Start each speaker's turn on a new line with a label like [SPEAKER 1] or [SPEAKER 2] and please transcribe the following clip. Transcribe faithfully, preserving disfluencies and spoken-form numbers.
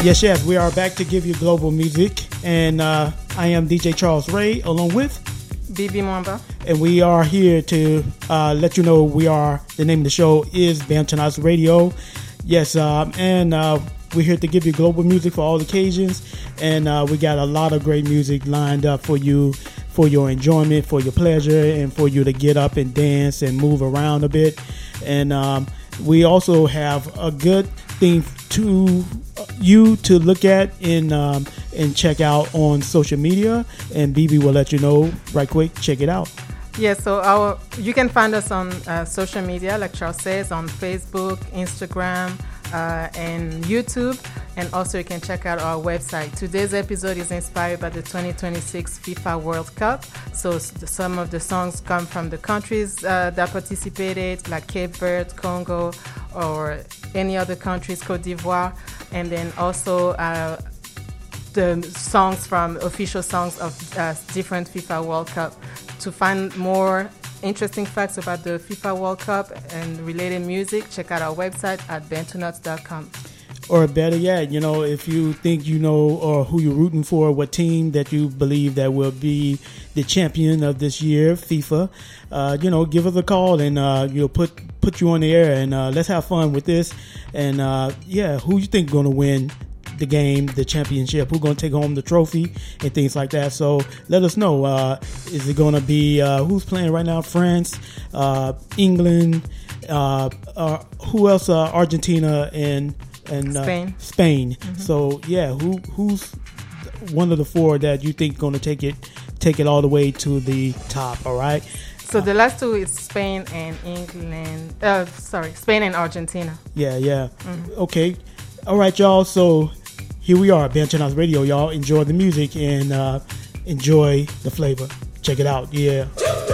[SPEAKER 1] Yes, yes, we are back to give you global music, and uh, I am D J Charles Ray, along with
[SPEAKER 2] Bibi Mwamba,
[SPEAKER 1] and we are here to uh, let you know we are. The name of the show is Bantonas Radio. Yes, um, and uh, we're here to give you global music for all occasions, and uh, we got a lot of great music lined up for you, for your enjoyment, for your pleasure, and for you to get up and dance and move around a bit. And um, we also have a good thing to you to look at and um, and check out on social media, and B B will let you know right quick. Check it out.
[SPEAKER 2] Yeah, so our you can find us on uh, social media, like Charles says, on Facebook, Instagram, uh, and YouTube, and also you can check out our website. Today's episode is inspired by the twenty twenty-six FIFA World Cup. So s- some of the songs come from the countries uh, that participated, like Cape Verde, Congo, or any other countries, Cote d'Ivoire, and then also uh, the songs from official songs of uh, different FIFA World Cup. To find more interesting facts about the FIFA World Cup and related music, check out our website at bantunuts dot com.
[SPEAKER 1] Or better yet, you know, if you think you know or who you're rooting for, what team that you believe that will be the champion of this year, FIFA, uh, you know, give us a call and uh, you'll put put you on the air and uh, let's have fun with this. And uh, yeah, who you think going to win the game, the championship, who's going to take home the trophy and things like that. So let us know. Uh, is it going to be uh, who's playing right now? France, uh, England, uh, uh, who else? Uh, Argentina and and uh,
[SPEAKER 2] Spain.
[SPEAKER 1] Spain. Mm-hmm. So yeah, who who's one of the four that you think going to take it take it all the way to the top? All right.
[SPEAKER 2] So the last two is Spain and England. Uh, sorry, Spain and Argentina.
[SPEAKER 1] Yeah, yeah. Mm-hmm. Okay. All right, y'all. So here we are, Bantonas Radio. Y'all enjoy the music and uh, enjoy the flavor. Check it out. Yeah.